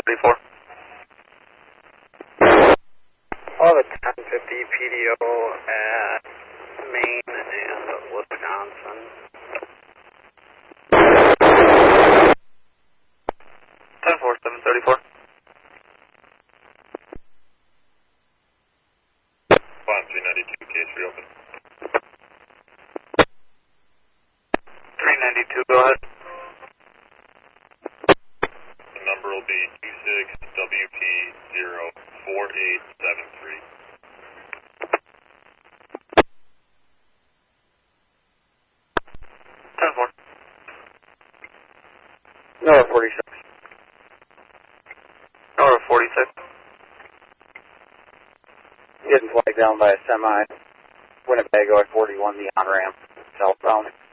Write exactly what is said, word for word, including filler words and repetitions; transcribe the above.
thirty-four. I'll have a ten fifty P D O at Maine and Wisconsin. ten four, seven thirty-four. Bond three ninety-two, case reopen. three ninety-two, go ahead. The number will be two six W P zero four eight seven three. ten four. Number forty-six. Number forty-six. Getting flagged down by a semi. Winnebago at forty-one, the on-ramp, southbound.